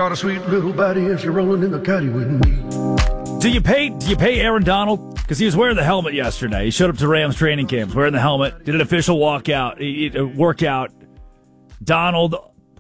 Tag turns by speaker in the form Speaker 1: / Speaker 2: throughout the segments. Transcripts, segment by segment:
Speaker 1: got a sweet little body and she's rolling in the caddy with me.
Speaker 2: Do you pay Aaron Donald? Because he was wearing the helmet yesterday. He showed up to Rams training camps wearing the helmet, did an official workout. Donald,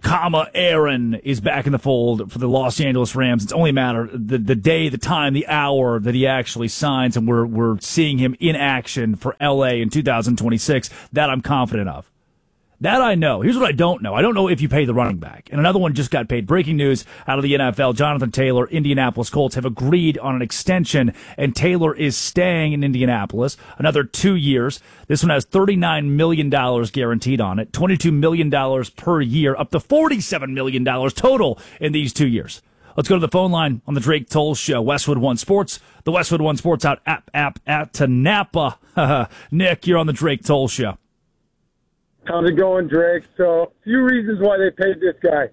Speaker 2: Aaron is back in the fold for the Los Angeles Rams. It's only a matter of the day, the time, the hour that he actually signs, and we're seeing him in action for L.A. in 2026. That I'm confident of. That I know. Here's what I don't know. I don't know if you pay the running back. And another one just got paid. Breaking news out of the NFL. Jonathan Taylor, Indianapolis Colts, have agreed on an extension, and Taylor is staying in Indianapolis another 2 years. This one has $39 million guaranteed on it, $22 million per year, up to $47 million total in these 2 years. Let's go to the phone line on the Drake Toll Show, Westwood One Sports, the Westwood One Sports app to Napa. Nick, you're on the Drake Toll Show.
Speaker 3: How's it going, Drake? So, a few reasons why they paid this guy.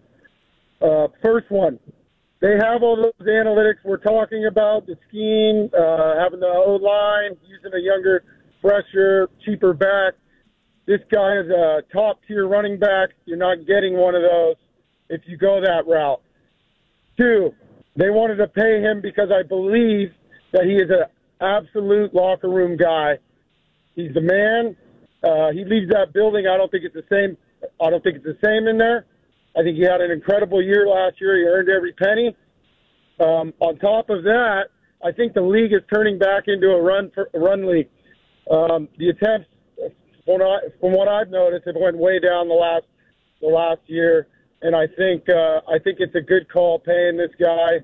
Speaker 3: First one, they have all those analytics we're talking about, the scheme, having the O-line, using a younger, fresher, cheaper back. This guy is a top-tier running back. You're not getting one of those if you go that route. Two, they wanted to pay him because I believe that he is an absolute locker room guy. He's the man. He leaves that building. I don't think it's the same. I don't think it's the same in there. I think he had an incredible year last year. He earned every penny. On top of that, I think the league is turning back into a run league. The attempts, from what I've noticed, have went way down the last year, and I think it's a good call paying this guy.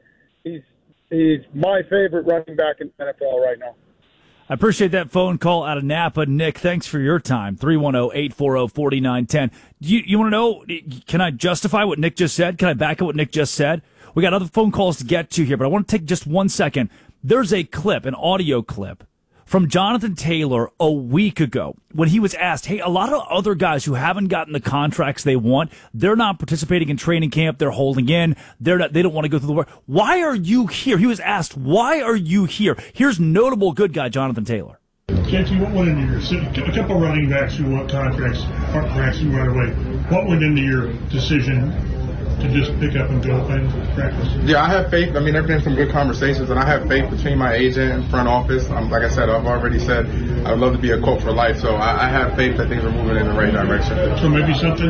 Speaker 3: He's my favorite running back in the NFL right now.
Speaker 2: I appreciate that phone call out of Napa. Nick, thanks for your time. 310-840-4910. You want to know, can I justify what Nick just said? Can I back up what Nick just said? We got other phone calls to get to here, but I want to take just 1 second. There's a clip, an audio clip, from Jonathan Taylor a week ago when he was asked, hey, a lot of other guys who haven't gotten the contracts they want, they're not participating in training camp, they're holding in, they don't want to go through the work. Why are you here? He was asked, why are you here? Here's notable good guy Jonathan Taylor.
Speaker 4: JT, what went into your, a couple running backs who want contracts aren't practicing right away. What went into your decision to just pick up and go and practice?
Speaker 5: Yeah, I have faith. I mean, there have been some good conversations, and I have faith between my agent and front office. Like I said, I've already said I would love to be a coach for life, so I have faith that things are moving in the right direction.
Speaker 4: So maybe something,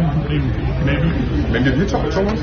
Speaker 5: maybe you talk to someone.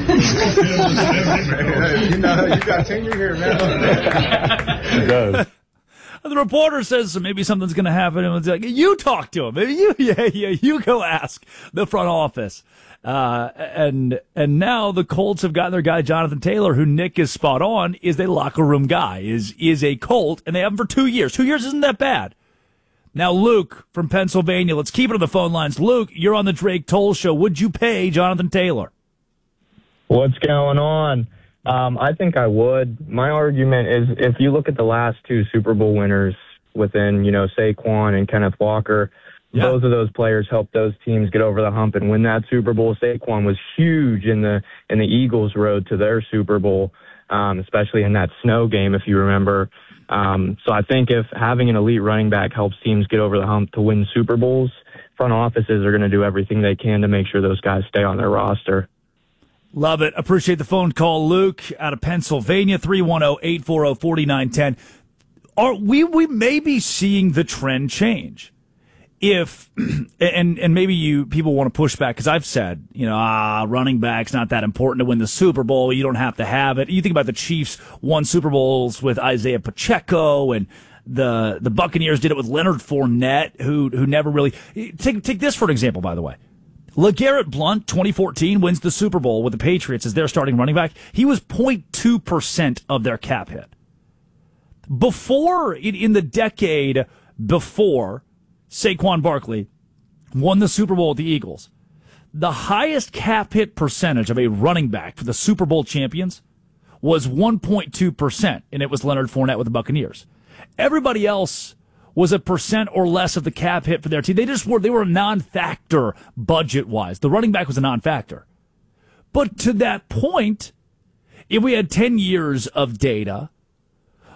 Speaker 5: You got tenure here, man.
Speaker 2: He does. The reporter says so maybe something's going to happen, and it's like, you talk to him. Maybe you go ask the front office. And now the Colts have gotten their guy Jonathan Taylor, who Nick is spot on, is a locker room guy, is a Colt, and they have him for 2 years. 2 years isn't that bad. Now Luke from Pennsylvania, let's keep it on the phone lines. Luke, you're on the Drake Toll Show. Would you pay Jonathan Taylor?
Speaker 6: What's going on? I think I would. My argument is if you look at the last two Super Bowl winners within, Saquon and Kenneth Walker, both of those players helped those teams get over the hump and win that Super Bowl. Saquon was huge in the Eagles' road to their Super Bowl, especially in that snow game, if you remember. So I think if having an elite running back helps teams get over the hump to win Super Bowls, front offices are going to do everything they can to make sure those guys stay on their roster.
Speaker 2: Love it. Appreciate the phone call, Luke, out of Pennsylvania, 310-840-4910. We may be seeing the trend change. If and maybe people want to push back because I've said, running back's not that important to win the Super Bowl. You don't have to have it. You think about the Chiefs won Super Bowls with Isaiah Pacheco, and the Buccaneers did it with Leonard Fournette, who never really take this for an example, by the way. LeGarrette Blount, 2014, wins the Super Bowl with the Patriots as their starting running back. He was 0.2% of their cap hit. Before, in the decade before Saquon Barkley won the Super Bowl with the Eagles, the highest cap hit percentage of a running back for the Super Bowl champions was 1.2%, and it was Leonard Fournette with the Buccaneers. Everybody else was a percent or less of the cap hit for their team. They were a non-factor budget-wise. The running back was a non-factor. But to that point, if we had 10 years of data,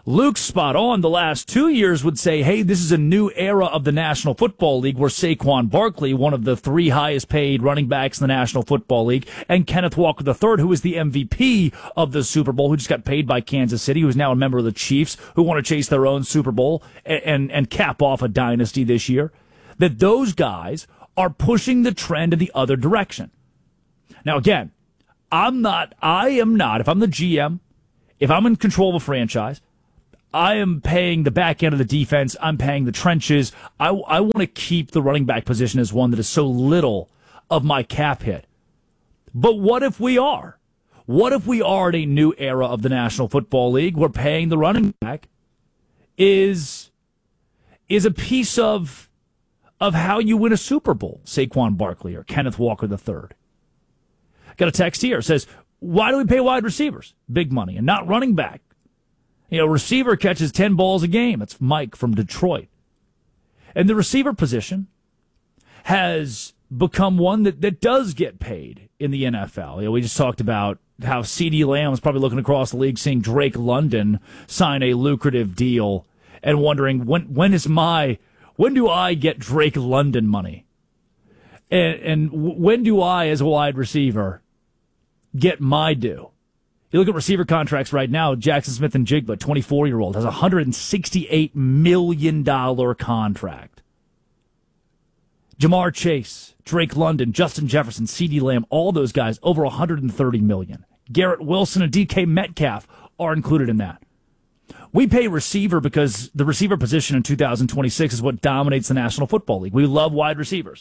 Speaker 2: Luke's spot on. The last 2 years would say, hey, this is a new era of the National Football League where Saquon Barkley, one of the 3 highest paid running backs in the National Football League, and Kenneth Walker III, who is the MVP of the Super Bowl, who just got paid by Kansas City, who is now a member of the Chiefs, who want to chase their own Super Bowl and cap off a dynasty this year, that those guys are pushing the trend in the other direction. Now, again, I am not, if I'm the GM, if I'm in control of a franchise, I am paying the back end of the defense. I'm paying the trenches. I want to keep the running back position as one that is so little of my cap hit. But what if we are? What if we are in a new era of the National Football League where paying the running back is a piece of how you win a Super Bowl, Saquon Barkley or Kenneth Walker III? Got a text here. It says, why do we pay wide receivers big money and not running back? You know, receiver catches 10 balls a game. That's Mike from Detroit. And the receiver position has become one that does get paid in the NFL. You know, we just talked about how CeeDee Lamb is probably looking across the league, seeing Drake London sign a lucrative deal and wondering, when do I get Drake London money? And when do I, as a wide receiver, get my due? You look at receiver contracts right now, Jackson Smith and Jigba, 24-year-old, has a $168 million contract. Jamar Chase, Drake London, Justin Jefferson, CeeDee Lamb, all those guys, over $130 million. Garrett Wilson and DK Metcalf are included in that. We pay receiver because the receiver position in 2026 is what dominates the National Football League. We love wide receivers.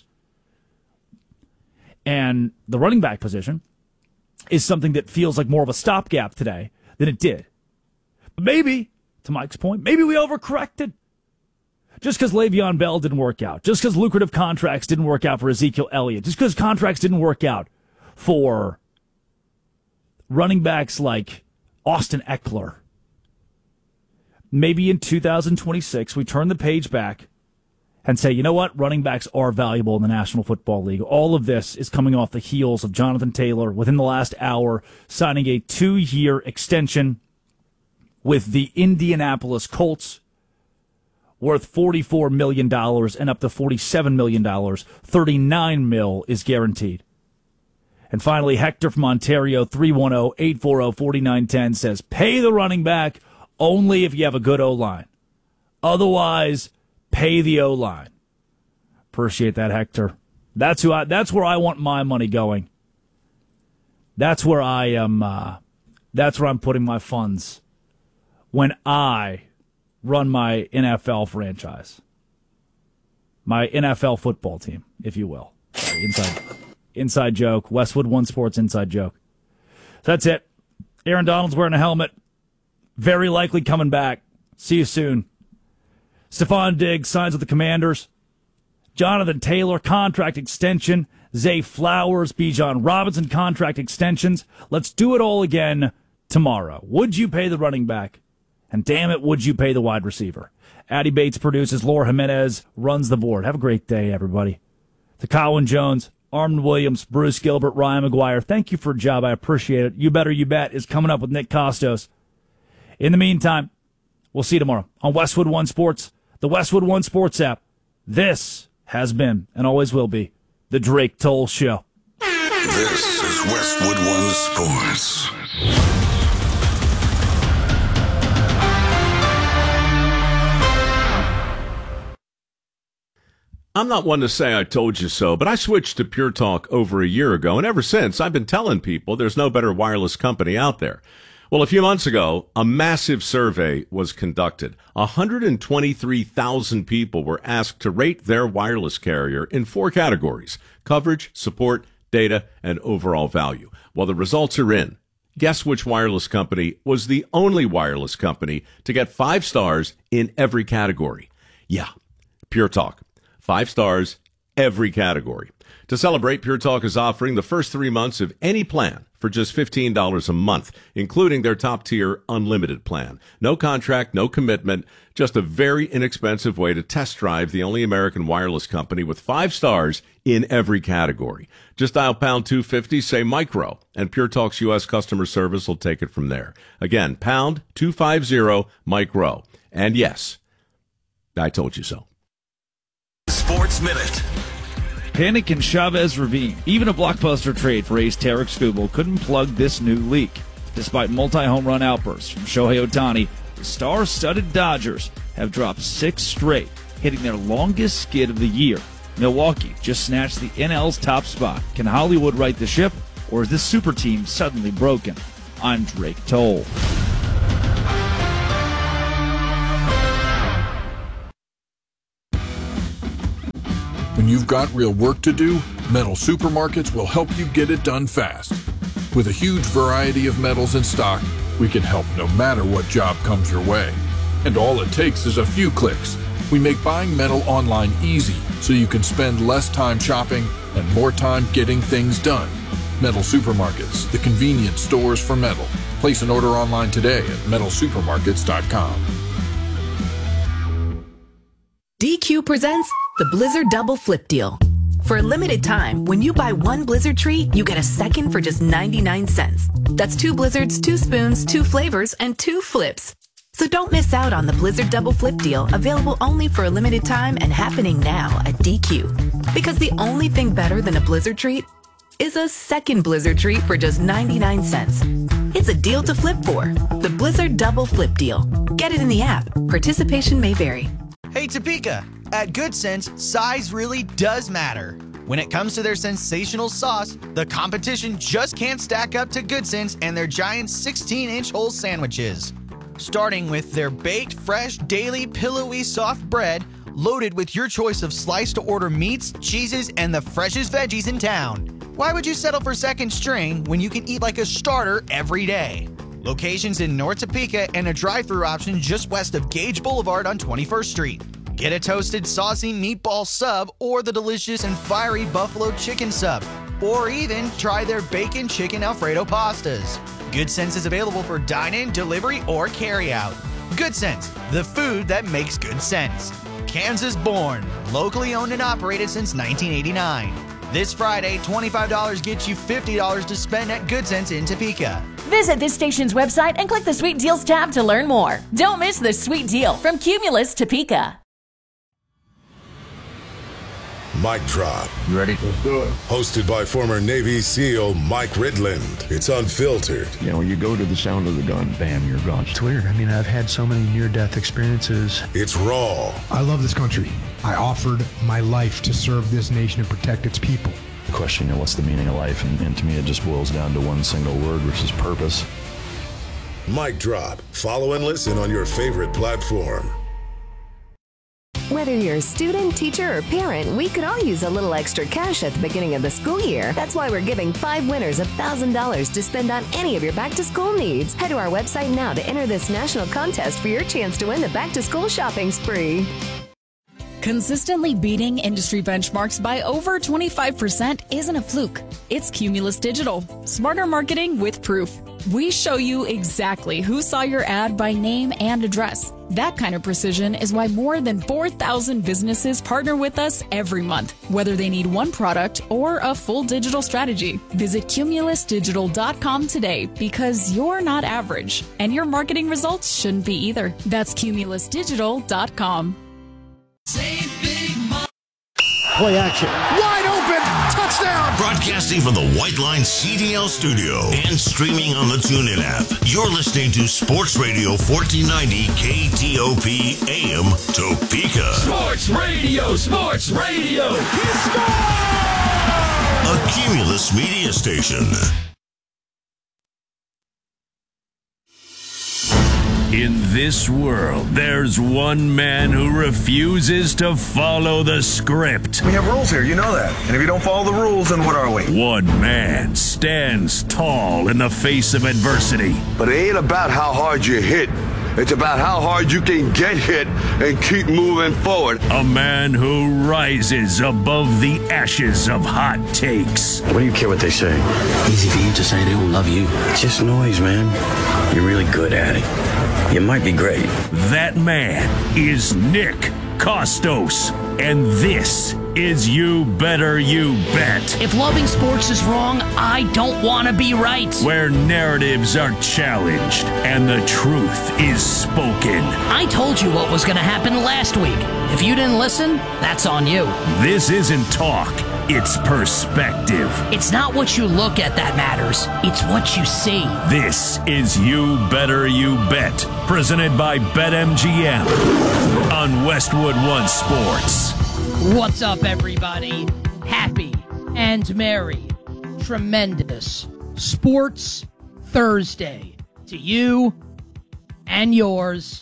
Speaker 2: And the running back position is something that feels like more of a stopgap today than it did. But maybe, to Mike's point, maybe we overcorrected. Just because Le'Veon Bell didn't work out, just because lucrative contracts didn't work out for Ezekiel Elliott, just because contracts didn't work out for running backs like Austin Eckler. Maybe in 2026 we turn the page back and say, you know what, running backs are valuable in the National Football League. All of this is coming off the heels of Jonathan Taylor, within the last hour, signing a 2-year extension with the Indianapolis Colts, worth $44 million and up to $47 million. $39 million is guaranteed. And finally, Hector from Ontario, 310-840-4910, says, pay the running back only if you have a good O-line. Otherwise, pay the O-line. Appreciate that, Hector. That's where I want my money going. That's where I am. That's where I'm putting my funds when I run my NFL franchise, my NFL football team, if you will. Sorry, inside joke. Westwood One Sports inside joke. So that's it. Aaron Donald's wearing a helmet. Very likely coming back. See you soon. Stephon Diggs signs with the Commanders. Jonathan Taylor, contract extension. Zay Flowers, Bijan Robinson, contract extensions. Let's do it all again tomorrow. Would you pay the running back? And damn it, would you pay the wide receiver? Addie Bates produces. Laura Jimenez runs the board. Have a great day, everybody. To Colin Jones, Armand Williams, Bruce Gilbert, Ryan McGuire, thank you for a job. I appreciate it. You Better You Bet is coming up with Nick Costos. In the meantime, we'll see you tomorrow on Westwood One Sports, the Westwood One Sports app. This has been, and always will be, the Drake Toll Show.
Speaker 7: This is Westwood One Sports.
Speaker 8: I'm not one to say I told you so, but I switched to Pure Talk over a year ago, and ever since, I've been telling people there's no better wireless company out there. Well, a few months ago, a massive survey was conducted. 123,000 people were asked to rate their wireless carrier in 4 categories: coverage, support, data, and overall value. Well, the results are in. Guess which wireless company was the only wireless company to get 5 stars in every category? Yeah, Pure Talk. 5 stars, every category. To celebrate, Pure Talk is offering the first 3 months of any plan for for just $15 a month, including their top-tier unlimited plan. No contract, no commitment, just a very inexpensive way to test drive the only American wireless company with 5 stars in every category. Just dial pound 250, say micro, and Pure Talk's U.S. customer service will take it from there. Again, pound 250 micro. And yes, I told you so.
Speaker 7: Sports Minute.
Speaker 2: Panic in Chavez Ravine. Even a blockbuster trade for ace Tarek Skubal couldn't plug this new leak. Despite multi-home run outbursts from Shohei Ohtani, the star-studded Dodgers have dropped 6 straight, hitting their longest skid of the year. Milwaukee just snatched the NL's top spot. Can Hollywood right the ship, or is this super team suddenly broken? I'm Drake Toll.
Speaker 9: When you've got real work to do, Metal Supermarkets will help you get it done fast. With a huge variety of metals in stock, we can help no matter what job comes your way. And all it takes is a few clicks. We make buying metal online easy so you can spend less time shopping and more time getting things done. Metal Supermarkets, the convenient stores for metal. Place an order online today at metalsupermarkets.com.
Speaker 10: DQ presents the Blizzard Double Flip Deal. For a limited time, when you buy 1 Blizzard treat, you get a second for just 99 cents. That's 2 Blizzards, 2 spoons, 2 flavors, and 2 flips. So don't miss out on the Blizzard Double Flip Deal, available only for a limited time and happening now at DQ. Because the only thing better than a Blizzard treat is a second Blizzard treat for just 99 cents. It's a deal to flip for. The Blizzard Double Flip Deal. Get it in the app. Participation may vary.
Speaker 11: Hey Topeka, at Good Sense, size really does matter. When it comes to their sensational sauce, the competition just can't stack up to Good Sense and their giant 16-inch whole sandwiches. Starting with their baked, fresh, daily, pillowy, soft bread, loaded with your choice of sliced-to-order meats, cheeses, and the freshest veggies in town. Why would you settle for second string when you can eat like a starter every day? Locations in North Topeka and a drive-thru option just west of Gage Boulevard on 21st Street. Get a toasted, saucy meatball sub or the delicious and fiery buffalo chicken sub. Or even try their bacon chicken Alfredo pastas. Good Sense is available for dine-in, delivery, or carry-out. Good Sense, the food that makes good sense. Kansas born, locally owned and operated since 1989. This Friday, $25 gets you $50 to spend at Good Sense in Topeka.
Speaker 12: Visit this station's website and click the Sweet Deals tab to learn more. Don't miss the sweet deal from Cumulus Topeka.
Speaker 13: Mic Drop.
Speaker 14: You ready? Let's do it.
Speaker 13: Hosted by former Navy SEAL Mike Ridland. It's unfiltered.
Speaker 14: You know, when you go to the sound of the gun, bam, you're gone.
Speaker 1: It's weird. I mean, I've had so many near-death experiences.
Speaker 13: It's raw.
Speaker 15: I love this country. I offered my life to serve this nation and protect its people.
Speaker 14: The question, what's the meaning of life? And to me, it just boils down to one single word, which is purpose.
Speaker 13: Mic Drop. Follow and listen on your favorite platform.
Speaker 16: Whether you're a student, teacher, or parent, we could all use a little extra cash at the beginning of the school year. That's why we're giving 5 winners $1,000 to spend on any of your back-to-school needs. Head to our website now to enter this national contest for your chance to win the back-to-school shopping spree.
Speaker 17: Consistently beating industry benchmarks by over 25% isn't a fluke. It's Cumulus Digital. Smarter marketing with proof. We show you exactly who saw your ad by name and address. That kind of precision is why more than 4,000 businesses partner with us every month, whether they need one product or a full digital strategy. Visit cumulusdigital.com today because you're not average, and your marketing results shouldn't be either. That's cumulusdigital.com.
Speaker 1: Play action. Wide open. Touchdown.
Speaker 7: Broadcasting from the White Line CDL studio and streaming on the TuneIn app. You're listening to Sports Radio 1490 KTOP AM Topeka.
Speaker 18: Sports Radio.
Speaker 7: A Cumulus media station.
Speaker 19: In this world, there's one man who refuses to follow the script.
Speaker 20: We have rules here, you know that. And if you don't follow the rules, then what are we?
Speaker 19: One man stands tall in the face of adversity.
Speaker 20: But it ain't about how hard you hit.
Speaker 21: It's about how hard you can get hit and keep moving forward.
Speaker 19: A man who rises above the ashes of hot takes.
Speaker 22: What do you care what they say? Easy for you to say they don't love you. It's just noise, man. You're really good at it. You might be great.
Speaker 19: That man is Nick Kostos, and this is You Better You Bet.
Speaker 23: If loving sports is wrong, I don't want to be right.
Speaker 19: Where narratives are challenged and the truth is spoken.
Speaker 23: I told you what was going to happen last week. If you didn't listen, that's on you.
Speaker 19: This isn't talk, it's perspective.
Speaker 23: It's not what you look at that matters. It's what you see.
Speaker 19: This is You Better You Bet, presented by BetMGM on Westwood One Sports.
Speaker 24: What's up, everybody? Happy and merry, tremendous Sports Thursday to you and yours.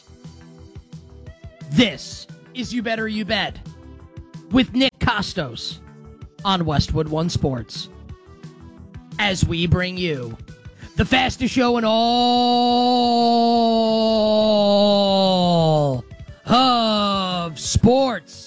Speaker 24: This is You Better You Bet with Nick Kostos on Westwood One Sports, as we bring you the fastest show in all of sports.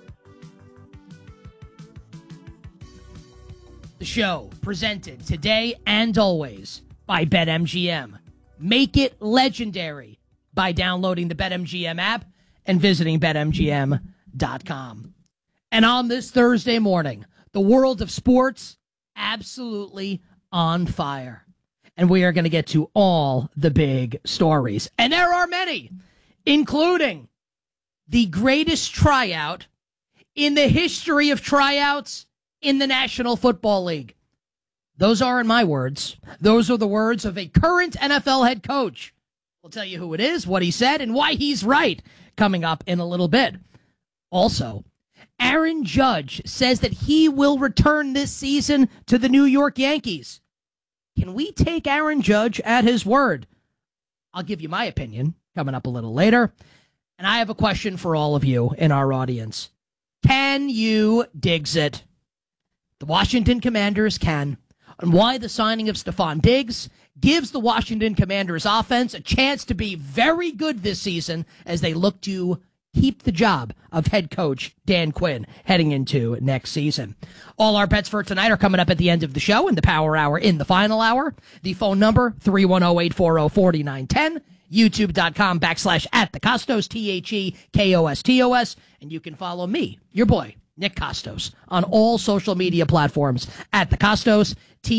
Speaker 24: The show presented today and always by BetMGM. Make it legendary by downloading the BetMGM app and visiting BetMGM.com. And on this Thursday morning, the world of sports absolutely on fire. And we are going to get to all the big stories. And there are many, including the greatest tryout in the history of tryouts in the National Football League. Those aren't my words. Those are the words of a current NFL head coach. We'll tell you who it is, what he said, and why he's right coming up in a little bit. Also, Aaron Judge says that he will return this season to the New York Yankees. Can we take Aaron Judge at his word? I'll give you my opinion coming up a little later. And I have a question for all of you in our audience. Can you digs it? The Washington Commanders can. And why the signing of Stephon Diggs gives the Washington Commanders offense a chance to be very good this season as they look to keep the job of head coach Dan Quinn heading into next season. All our bets for tonight are coming up at the end of the show in the Power Hour, in the final hour. The phone number, 310-840-4910. YouTube.com/@thekostos, TheKostos. And you can follow me, your boy, Nick Kostos, on all social media platforms at the Kostos,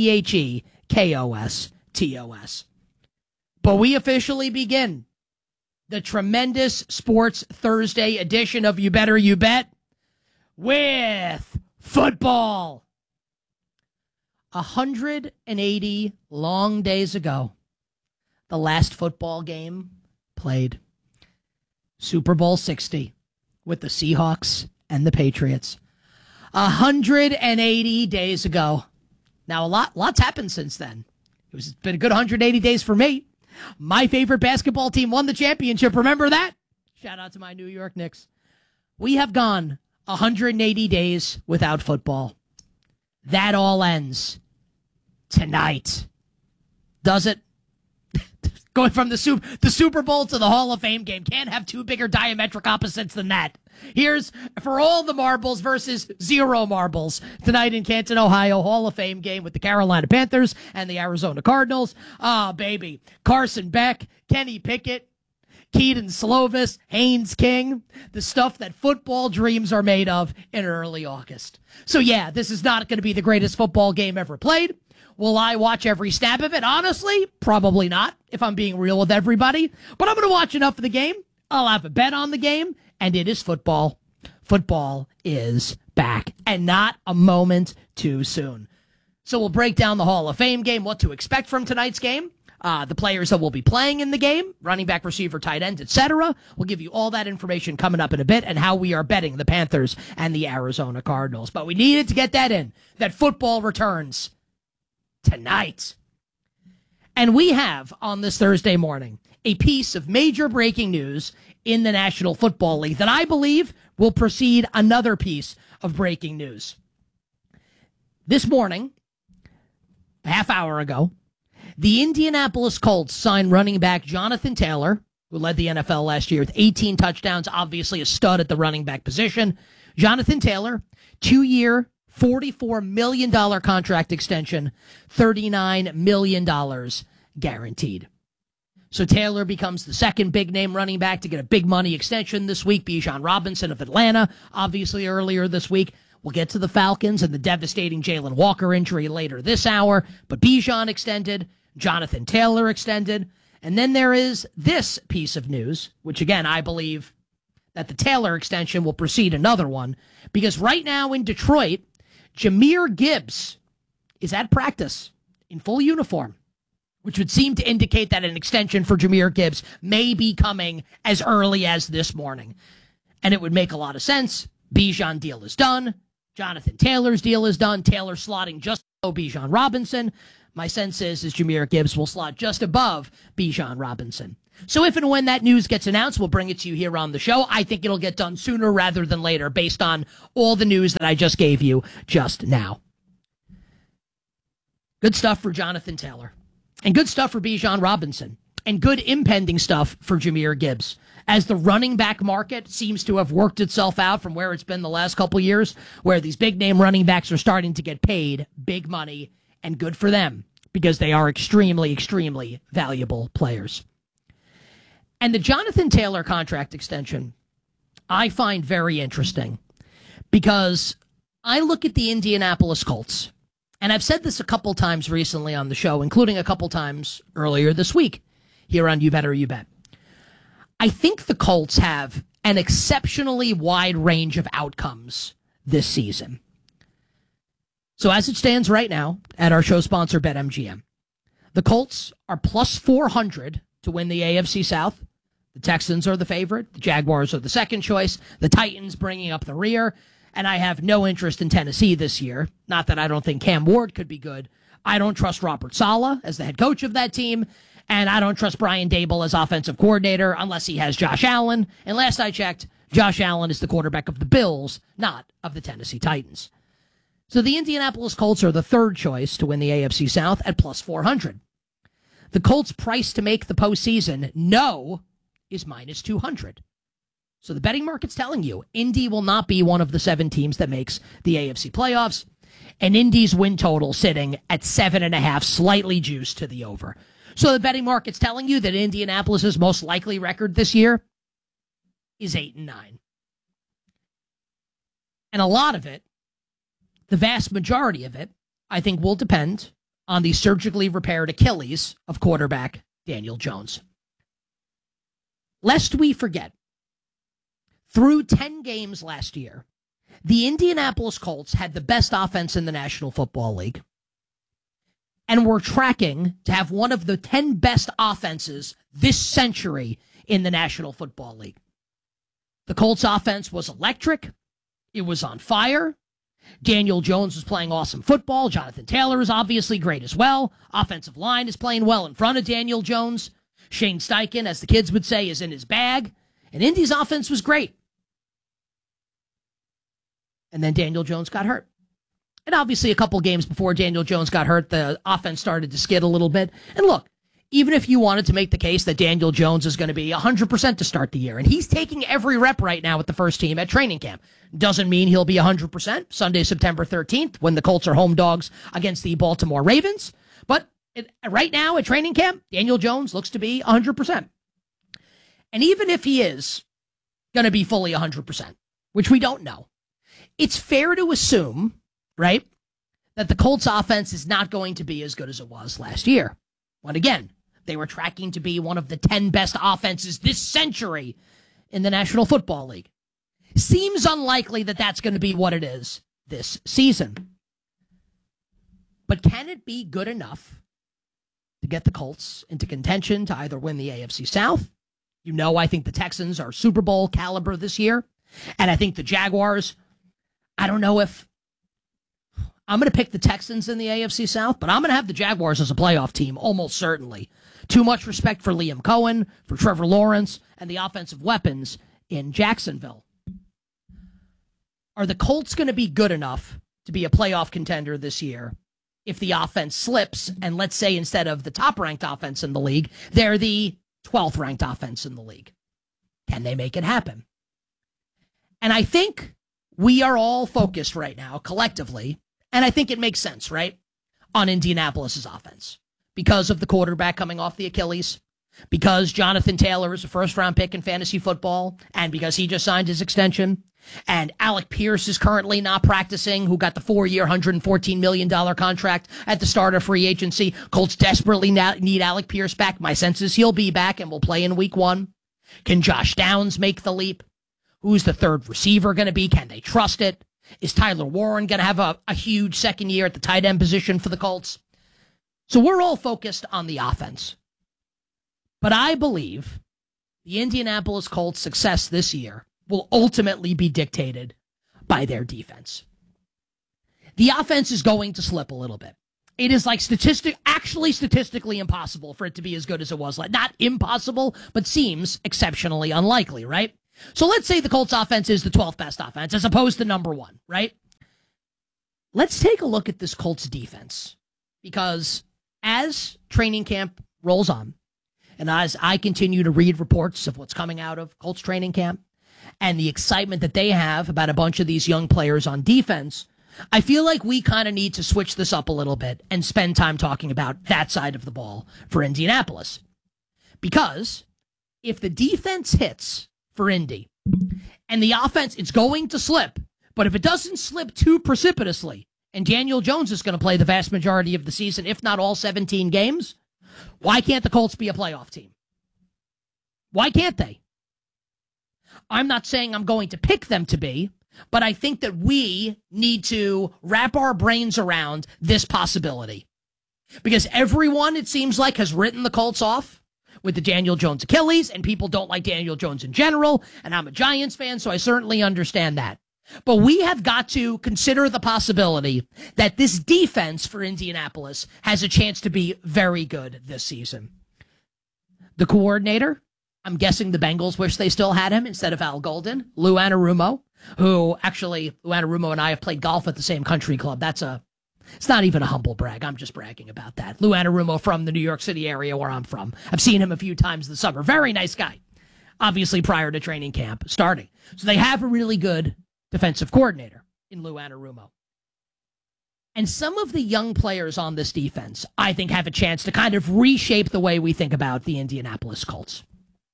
Speaker 24: TheKostos. But we officially begin the tremendous Sports Thursday edition of You Better You Bet with football. 180 long days ago, the last football game played. Super Bowl 60 with the Seahawks and the Patriots. 180 days ago. Now, lots happened since then. It's been a good 180 days for me. My favorite basketball team won the championship. Remember that? Shout out to my New York Knicks. We have gone 180 days without football. That all ends tonight. Does it? Going from the Super Bowl to the Hall of Fame game. Can't have two bigger diametric opposites than that. Here's for all the marbles versus zero marbles. Tonight in Canton, Ohio, Hall of Fame game with the Carolina Panthers and the Arizona Cardinals. Ah, baby. Carson Beck, Kenny Pickett, Keaton Slovis, Haynes King. The stuff that football dreams are made of in early August. So yeah, this is not going to be the greatest football game ever played. Will I watch every snap of it? Honestly, probably not, if I'm being real with everybody. But I'm going to watch enough of the game. I'll have a bet on the game, and it is football. Football is back, and not a moment too soon. So we'll break down the Hall of Fame game, what to expect from tonight's game, the players that will be playing in the game, running back, receiver, tight end, etc. We'll give you all that information coming up in a bit, and how we are betting the Panthers and the Arizona Cardinals. But we needed to get that in, that football returns tonight. And we have, on this Thursday morning, a piece of major breaking news in the National Football League that I believe will precede another piece of breaking news. This morning, a half hour ago, the Indianapolis Colts signed running back Jonathan Taylor, who led the NFL last year with 18 touchdowns, obviously a stud at the running back position. Jonathan Taylor, 2-year, $44 million contract extension, $39 million guaranteed. So Taylor becomes the second big-name running back to get a big money extension this week. Bijan Robinson of Atlanta, obviously earlier this week. We'll get to the Falcons and the devastating Jalen Walker injury later this hour. But Bijan extended, Jonathan Taylor extended. And then there is this piece of news, which, again, I believe that the Taylor extension will precede another one. Because right now in Detroit, Jahmyr Gibbs is at practice in full uniform, which would seem to indicate that an extension for Jahmyr Gibbs may be coming as early as this morning. And it would make a lot of sense. Bijan deal is done. Jonathan Taylor's deal is done. Taylor slotting just below Bijan Robinson. My sense is Jahmyr Gibbs will slot just above Bijan Robinson. So if and when that news gets announced, we'll bring it to you here on the show. I think it'll get done sooner rather than later based on all the news that I just gave you just now. Good stuff for Jonathan Taylor. And good stuff for Bijan Robinson. And good impending stuff for Jahmyr Gibbs. As the running back market seems to have worked itself out from where it's been the last couple years, where these big-name running backs are starting to get paid big money, and good for them, because they are extremely, extremely valuable players. And the Jonathan Taylor contract extension, I find very interesting, because I look at the Indianapolis Colts, and I've said this a couple times recently on the show, including a couple times earlier this week here on You Bet or You Bet. I think the Colts have an exceptionally wide range of outcomes this season. So as it stands right now at our show sponsor, BetMGM, the Colts are plus 400 to win the AFC South. The Texans are the favorite. The Jaguars are the second choice. The Titans bringing up the rear. And I have no interest in Tennessee this year. Not that I don't think Cam Ward could be good. I don't trust Robert Saleh as the head coach of that team. And I don't trust Brian Daboll as offensive coordinator unless he has Josh Allen. And last I checked, Josh Allen is the quarterback of the Bills, not of the Tennessee Titans. So the Indianapolis Colts are the third choice to win the AFC South at plus 400. The Colts' price to make the postseason, no, is minus 200. So the betting market's telling you Indy will not be one of the 7 teams that makes the AFC playoffs. And Indy's win total sitting at 7.5, slightly juiced to the over. So the betting market's telling you that Indianapolis' most likely record this year is 8-9. And a lot of it, the vast majority of it, I think will depend on the surgically repaired Achilles of quarterback Daniel Jones. Lest we forget, through 10 games last year, the Indianapolis Colts had the best offense in the National Football League. And we're tracking to have one of the 10 best offenses this century in the National Football League. The Colts offense was electric. It was on fire. Daniel Jones was playing awesome football. Jonathan Taylor is obviously great as well. Offensive line is playing well in front of Daniel Jones. Shane Steichen, as the kids would say, is in his bag. And Indy's offense was great. And then Daniel Jones got hurt. And obviously a couple games before Daniel Jones got hurt, the offense started to skid a little bit. And look, even if you wanted to make the case that Daniel Jones is going to be 100% to start the year, and he's taking every rep right now with the first team at training camp, doesn't mean he'll be 100% Sunday, September 13th, when the Colts are home dogs against the Baltimore Ravens. But right now at training camp, Daniel Jones looks to be 100%. And even if he is going to be fully 100%, which we don't know, it's fair to assume, right, that the Colts offense is not going to be as good as it was last year. When again, they were tracking to be one of the 10 best offenses this century in the National Football League. Seems unlikely that that's going to be what it is this season. But can it be good enough to get the Colts into contention to either win the AFC South? You know, I think the Texans are Super Bowl caliber this year. And I think the Jaguars, I don't know if I'm going to pick the Texans in the AFC South, but I'm going to have the Jaguars as a playoff team, almost certainly. Too much respect for Liam Cohen, for Trevor Lawrence, and the offensive weapons in Jacksonville. Are the Colts going to be good enough to be a playoff contender this year if the offense slips, and let's say instead of the top-ranked offense in the league, they're the 12th ranked offense in the league. Can they make it happen? And I think we are all focused right now collectively, and I think it makes sense, right, on Indianapolis's offense because of the quarterback coming off the Achilles, because Jonathan Taylor is a first-round pick in fantasy football, and because he just signed his extension, and Alec Pierce is currently not practicing, who got the 4-year, $114 million contract at the start of free agency. Colts desperately need Alec Pierce back. My sense is he'll be back and will play in week 1. Can Josh Downs make the leap? Who's the third receiver going to be? Can they trust it? Is Tyler Warren going to have a huge second year at the tight end position for the Colts? So we're all focused on the offense. But I believe the Indianapolis Colts' success this year will ultimately be dictated by their defense. The offense is going to slip a little bit. It is like statistically impossible for it to be as good as it was. Not impossible, but seems exceptionally unlikely, right? So let's say the Colts offense is the 12th best offense as opposed to number 1, right? Let's take a look at this Colts defense, because as training camp rolls on, and as I continue to read reports of what's coming out of Colts training camp and the excitement that they have about a bunch of these young players on defense, I feel like we kind of need to switch this up a little bit and spend time talking about that side of the ball for Indianapolis. Because if the defense hits for Indy and the offense, it's going to slip, but if it doesn't slip too precipitously and Daniel Jones is going to play the vast majority of the season, if not all 17 games, why can't the Colts be a playoff team? Why can't they? I'm not saying I'm going to pick them to be, but I think that we need to wrap our brains around this possibility. Because everyone, it seems like, has written the Colts off with the Daniel Jones Achilles, and people don't like Daniel Jones in general, and I'm a Giants fan, so I certainly understand that. But we have got to consider the possibility that this defense for Indianapolis has a chance to be very good this season. The coordinator, I'm guessing the Bengals wish they still had him instead of Al Golden, Lou Anarumo, who actually, Lou Anarumo and I have played golf at the same country club. It's not even a humble brag. I'm just bragging about that. Lou Anarumo from the New York City area where I'm from. I've seen him a few times this summer. Very nice guy. Obviously prior to training camp starting. So they have a really good defensive coordinator in Lou Anarumo. And some of the young players on this defense, I think, have a chance to kind of reshape the way we think about the Indianapolis Colts.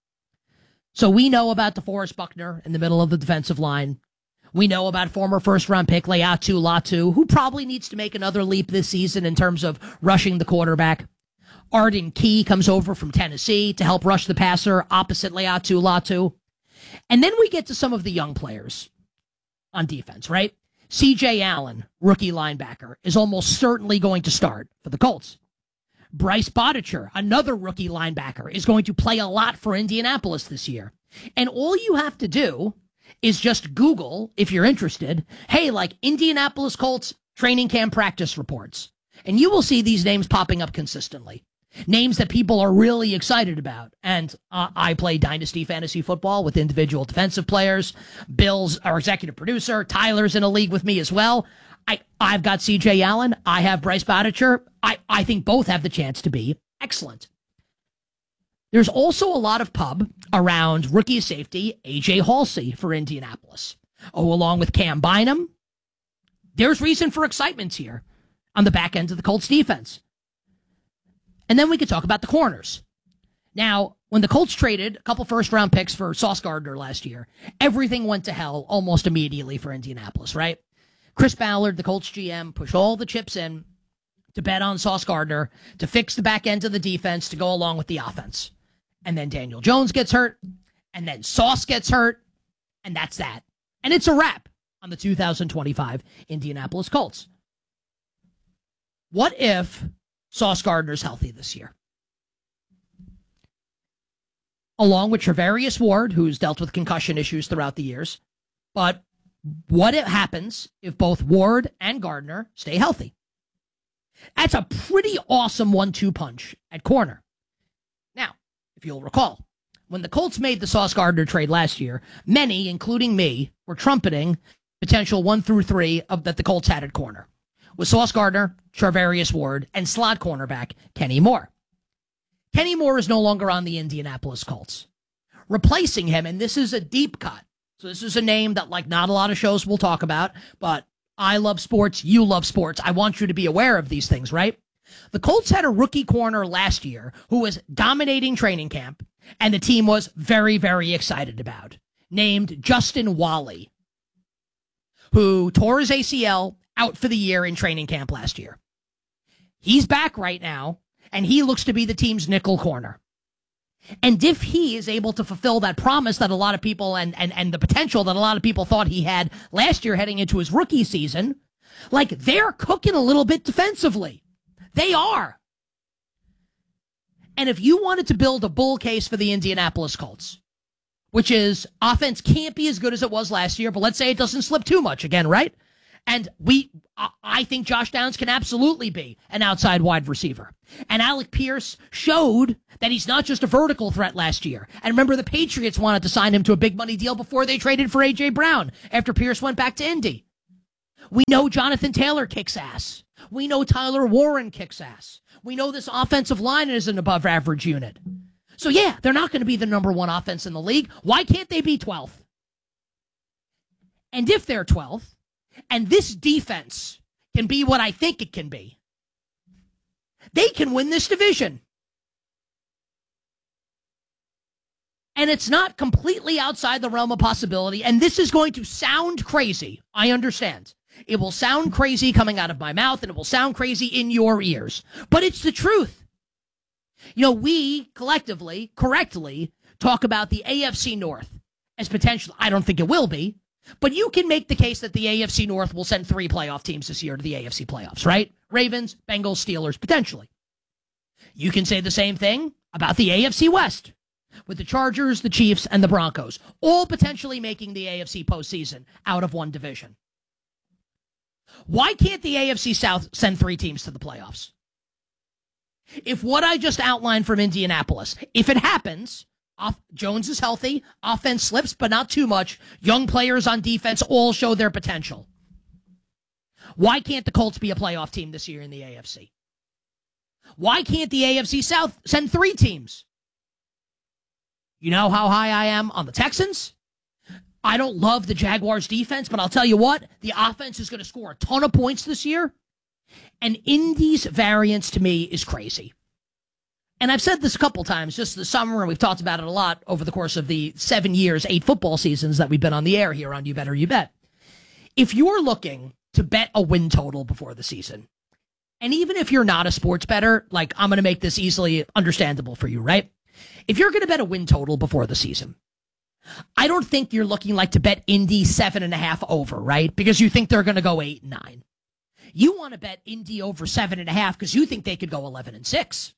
Speaker 24: So we know about DeForest Buckner in the middle of the defensive line. We know about former first-round pick Laiatu Latu, who probably needs to make another leap this season in terms of rushing the quarterback. Arden Key comes over from Tennessee to help rush the passer opposite Laiatu Latu. And then we get to some of the young players on defense, right? C.J. Allen, rookie linebacker, is almost certainly going to start for the Colts. Bryce Botticher, another rookie linebacker, is going to play a lot for Indianapolis this year. And all you have to do is just Google, if you're interested, hey, like Indianapolis Colts training camp practice reports. And you will see these names popping up consistently. Names that people are really excited about. And I play Dynasty Fantasy Football with individual defensive players. Bill's our executive producer. Tyler's in a league with me as well. I've got C.J. Allen. I have Bryce Botticher. I think both have the chance to be excellent. There's also a lot of pub around rookie safety A.J. Halsey for Indianapolis. Oh, along with Cam Bynum. There's reason for excitement here on the back end of the Colts defense. And then we could talk about the corners. Now, when the Colts traded a couple first-round picks for Sauce Gardner last year, everything went to hell almost immediately for Indianapolis, right? Chris Ballard, the Colts GM, pushed all the chips in to bet on Sauce Gardner to fix the back end of the defense to go along with the offense. And then Daniel Jones gets hurt, and then Sauce gets hurt, and that's that. And it's a wrap on the 2025 Indianapolis Colts. What if Sauce Gardner's healthy this year? Along with Travarius Ward, who's dealt with concussion issues throughout the years. But what happens if both Ward and Gardner stay healthy? That's a pretty awesome 1-2 punch at corner. Now, if you'll recall, when the Colts made the Sauce Gardner trade last year, many, including me, were trumpeting potential 1 through 3 that the Colts had at corner, with Sauce Gardner, Charvarius Ward, and slot cornerback Kenny Moore. Kenny Moore is no longer on the Indianapolis Colts. Replacing him, and this is a deep cut. So this is a name that, like, not a lot of shows will talk about, but I love sports, you love sports. I want you to be aware of these things, right? The Colts had a rookie corner last year who was dominating training camp, and the team was very, very excited about, named Justin Wally, who tore his ACL, out for the year in training camp last year. He's back right now, and he looks to be the team's nickel corner. And if he is able to fulfill that promise that a lot of people and the potential that a lot of people thought he had last year heading into his rookie season, like, they're cooking a little bit defensively. They are. And if you wanted to build a bull case for the Indianapolis Colts, which is offense can't be as good as it was last year, but let's say it doesn't slip too much again, right? And I think Josh Downs can absolutely be an outside wide receiver. And Alec Pierce showed that he's not just a vertical threat last year. And remember, the Patriots wanted to sign him to a big money deal before they traded for A.J. Brown after Pierce went back to Indy. We know Jonathan Taylor kicks ass. We know Tyler Warren kicks ass. We know this offensive line is an above average unit. So yeah, they're not going to be the number one offense in the league. Why can't they be 12th? And if they're 12th, and this defense can be what I think it can be, they can win this division. And it's not completely outside the realm of possibility. And this is going to sound crazy. I understand. It will sound crazy coming out of my mouth, and it will sound crazy in your ears. But it's the truth. You know, we collectively, correctly, talk about the AFC North as potential. I don't think it will be. But you can make the case that the AFC North will send 3 playoff teams this year to the AFC playoffs, right? Ravens, Bengals, Steelers, potentially. You can say the same thing about the AFC West, with the Chargers, the Chiefs, and the Broncos, all potentially making the AFC postseason out of one division. Why can't the AFC South send 3 teams to the playoffs? If what I just outlined from Indianapolis, if it happens, Jones is healthy, offense slips, but not too much, young players on defense all show their potential. Why can't the Colts be a playoff team this year in the AFC? Why can't the AFC South send 3 teams? You know how high I am on the Texans? I don't love the Jaguars' defense, but I'll tell you what, the offense is going to score a ton of points this year. And Indy's variance to me is crazy. And I've said this a couple times just this summer, and we've talked about it a lot over the course of the 7 years, 8 football seasons that we've been on the air here on You Bet or You Bet. If you're looking to bet a win total before the season, and even if you're not a sports bettor, like, I'm going to make this easily understandable for you, right? If you're going to bet a win total before the season, I don't think you're looking like to bet Indy 7.5 over, right? Because you think they're going to go 8-9. You want to bet Indy over 7.5 because you think they could go 11-6.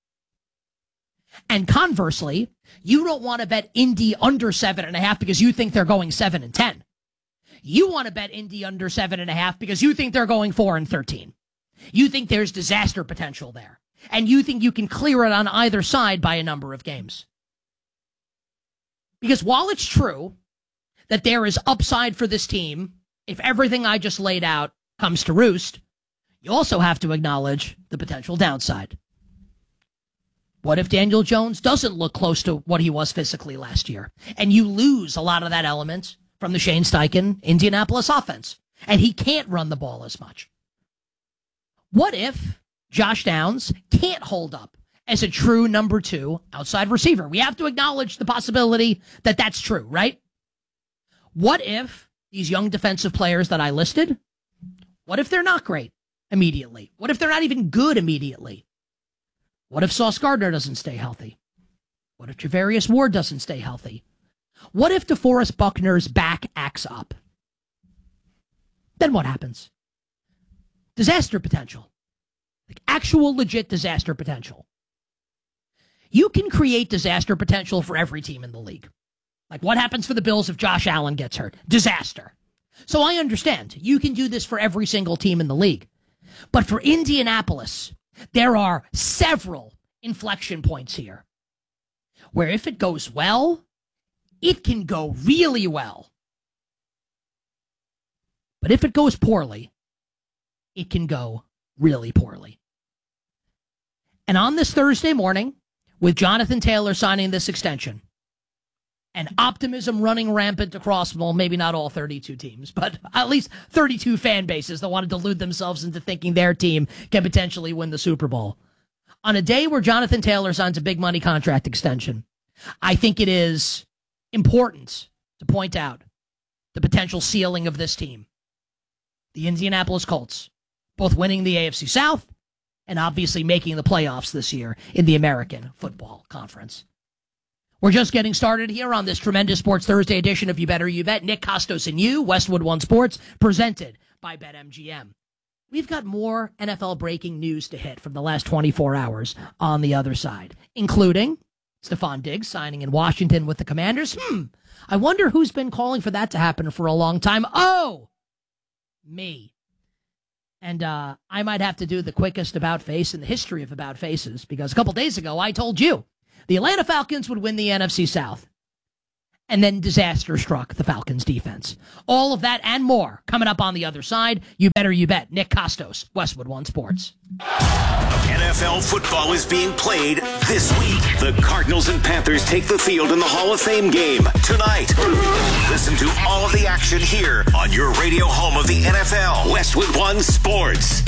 Speaker 24: And conversely, you don't want to bet Indy under 7.5 because you think they're going 7-10. You want to bet Indy under 7.5 because you think they're going 4-13. You think there's disaster potential there. And you think you can clear it on either side by a number of games. Because while it's true that there is upside for this team, if everything I just laid out comes to roost, you also have to acknowledge the potential downside. What if Daniel Jones doesn't look close to what he was physically last year, and you lose a lot of that element from the Shane Steichen Indianapolis offense, and he can't run the ball as much? What if Josh Downs can't hold up as a true number 2 outside receiver? We have to acknowledge the possibility that that's true, right? What if these young defensive players that I listed, what if they're not great immediately? What if they're not even good immediately? What if Sauce Gardner doesn't stay healthy? What if Javarius Ward doesn't stay healthy? What if DeForest Buckner's back acts up? Then what happens? Disaster potential. Like, actual legit disaster potential. You can create disaster potential for every team in the league. Like, what happens for the Bills if Josh Allen gets hurt? Disaster. So I understand. You can do this for every single team in the league. But for Indianapolis, there are several inflection points here where if it goes well, it can go really well. But if it goes poorly, it can go really poorly. And on this Thursday morning, with Jonathan Taylor signing this extension and optimism running rampant across, well, maybe not all 32 teams, but at least 32 fan bases that want to delude themselves into thinking their team can potentially win the Super Bowl. On a day where Jonathan Taylor signs a big money contract extension, I think it is important to point out the potential ceiling of this team. The Indianapolis Colts, both winning the AFC South and obviously making the playoffs this year in the American Football Conference. We're just getting started here on this tremendous Sports Thursday edition of You Better You Bet. Nick Costos and you, Westwood One Sports, presented by BetMGM. We've got more NFL breaking news to hit from the last 24 hours on the other side, including Stephon Diggs signing in Washington with the Commanders. I wonder who's been calling for that to happen for a long time. Oh, me. And I might have to do the quickest about face in the history of about faces, because a couple days ago I told you the Atlanta Falcons would win the NFC South. And then disaster struck the Falcons defense. All of that and more coming up on the other side. You Better You Bet. Nick Costos, Westwood One Sports.
Speaker 3: NFL football is being played this week. The Cardinals and Panthers take the field in the Hall of Fame game tonight. Listen to all of the action here on your radio home of the NFL, Westwood One Sports.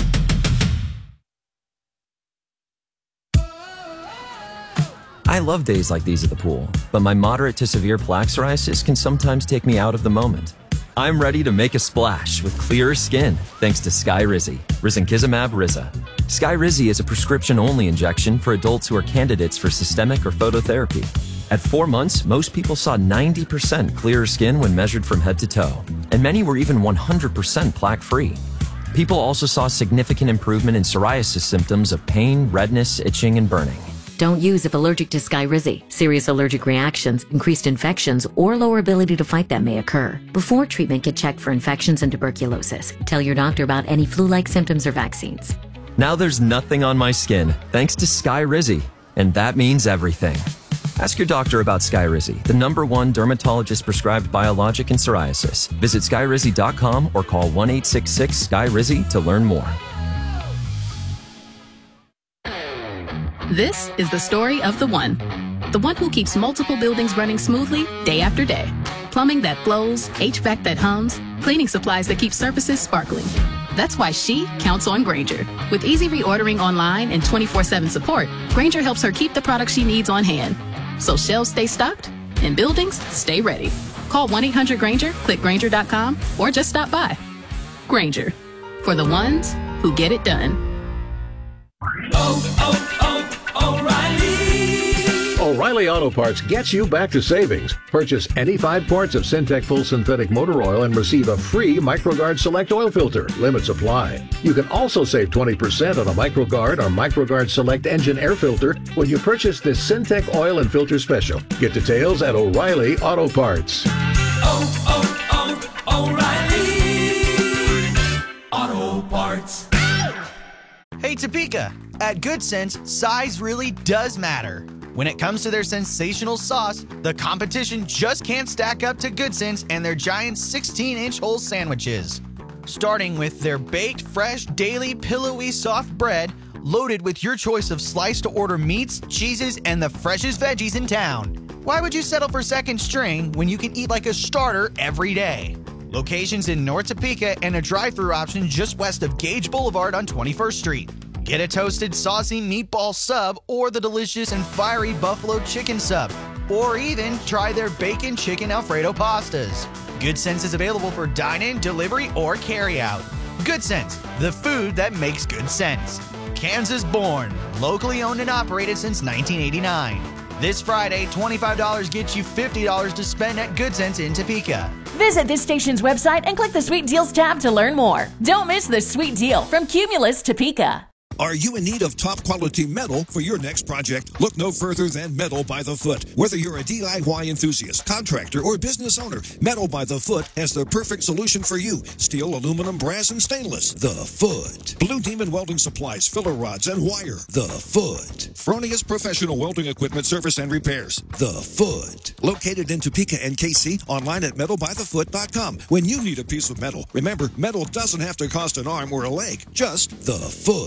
Speaker 4: I love days like these at the pool, but my moderate to severe plaque psoriasis can sometimes take me out of the moment. I'm ready to make a splash with clearer skin thanks to Skyrizi, risankizumab Riza. Skyrizi is a prescription-only injection for adults who are candidates for systemic or phototherapy. At 4 months, most people saw 90% clearer skin when measured from head to toe, and many were even 100% plaque-free. People also saw significant improvement in psoriasis symptoms of pain, redness, itching, and burning.
Speaker 5: Don't use if allergic to Skyrizi. Serious allergic reactions, increased infections, or lower ability to fight them may occur. Before treatment, get checked for infections and tuberculosis. Tell your doctor about any flu-like symptoms or vaccines.
Speaker 4: Now there's nothing on my skin thanks to Skyrizi, and that means everything. Ask your doctor about Skyrizi, the #1 dermatologist-prescribed biologic in psoriasis. Visit Skyrizi.com or call 1-866-SKYRIZI to learn more.
Speaker 6: This is the story of the one who keeps multiple buildings running smoothly day after day. Plumbing that flows, HVAC that hums, cleaning supplies that keep surfaces sparkling. That's why she counts on Grainger. With easy reordering online and 24/7 support, Grainger helps her keep the products she needs on hand. So shelves stay stocked and buildings stay ready. Call 1-800-GRAINGER, click Grainger.com, or just stop by. Grainger, for the ones who get it done.
Speaker 25: O'Reilly Auto Parts gets you back to savings. Purchase any 5 quarts of Syntec Full Synthetic Motor Oil and receive a free MicroGuard Select Oil Filter. Limits apply. You can also save 20% on a MicroGuard or MicroGuard Select Engine Air Filter when you purchase this Syntec Oil and Filter Special. Get details at O'Reilly Auto Parts.
Speaker 18: O'Reilly Auto Parts.
Speaker 11: Hey Topeka, at Good Sense, size really does matter. When it comes to their sensational sauce, the competition just can't stack up to Good Sense and their giant 16-inch whole sandwiches. Starting with their baked, fresh, daily, pillowy, soft bread, loaded with your choice of sliced-to-order meats, cheeses, and the freshest veggies in town. Why would you settle for second string when you can eat like a starter every day? Locations in North Topeka and a drive-thru option just west of Gage Boulevard on 21st Street. Get a toasted, saucy meatball sub or the delicious and fiery buffalo chicken sub. Or even try their bacon chicken Alfredo pastas. Good Sense is available for dine-in, delivery, or carry-out. Good Sense, the food that makes good sense. Kansas born, locally owned and operated since 1989. This Friday, $25 gets you $50 to spend at Good Sense in Topeka.
Speaker 12: Visit this station's website and click the Sweet Deals tab to learn more. Don't miss the sweet deal from Cumulus Topeka.
Speaker 26: Are you in need of top-quality metal for your next project? Look no further than Metal by the Foot. Whether you're a DIY enthusiast, contractor, or business owner, Metal by the Foot has the perfect solution for you. Steel, aluminum, brass, and stainless. The Foot. Blue Demon Welding Supplies, filler rods, and wire. The Foot. Fronius Professional Welding Equipment Service and Repairs. The Foot. Located in Topeka and KC, online at metalbythefoot.com. When you need a piece of metal, remember, metal doesn't have to cost an arm or a leg, just the foot.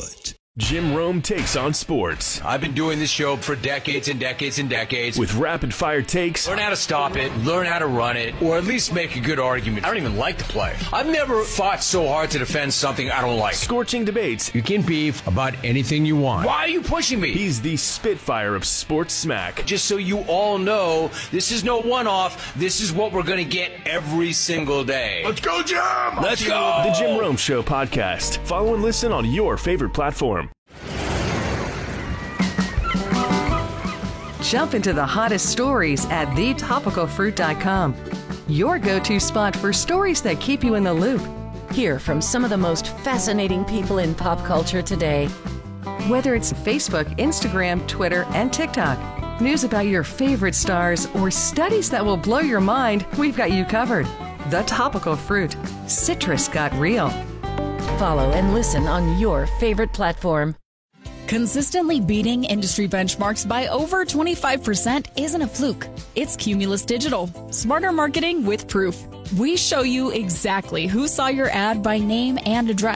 Speaker 2: Jim Rome takes on sports.
Speaker 8: I've been doing this show for decades and decades and decades.
Speaker 2: With rapid-fire takes.
Speaker 8: Learn how to stop it, learn how to run it, or at least make a good argument. I don't even like to play. I've never fought so hard to defend something I don't like.
Speaker 2: Scorching debates.
Speaker 8: You can beef about anything you want. Why are you pushing me?
Speaker 2: He's the Spitfire of sports smack.
Speaker 8: Just so you all know, this is no one-off. This is what we're going to get every single day.
Speaker 21: Let's go, Jim!
Speaker 8: Let's go!
Speaker 2: The Jim Rome Show podcast. Follow and listen on your favorite platform.
Speaker 9: Jump into the hottest stories at thetopicalfruit.com. Your go-to spot for stories that keep you in the loop.
Speaker 12: Hear from some of the most fascinating people in pop culture today.
Speaker 9: Whether it's Facebook, Instagram, Twitter, and TikTok, news about your favorite stars, or studies that will blow your mind, we've got you covered. The Topical Fruit. Citrus got real.
Speaker 12: Follow and listen on your favorite platform.
Speaker 17: Consistently beating industry benchmarks by over 25% isn't a fluke. It's Cumulus Digital. Smarter marketing with proof. We show you exactly who saw your ad by name and address.